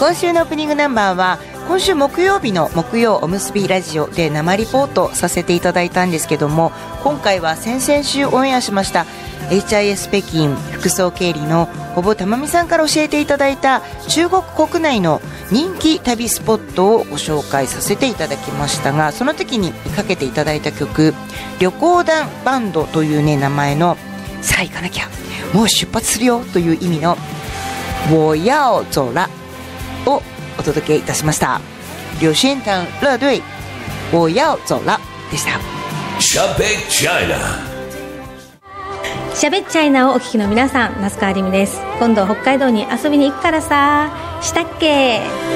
今週のオープニングナンバーは今週木曜日の木曜おむすびラジオで生リポートさせていただいたんですけども、今回は先々週オンエアしました HIS 北京服装経理のほぼたまみさんから教えていただいた中国国内の人気旅スポットをご紹介させていただきましたが、その時にかけていただいた曲、旅行団バンドというね名前のさあ行かなきゃもう出発するよという意味の我要走了をお届けいたしました。柳仙堂乐队我要走了でした。 しゃべっちゃいな、 しゃべっちゃいなをお聞きの皆さん、那須川りみです。今度北海道に遊びに行くからさ、したっけ。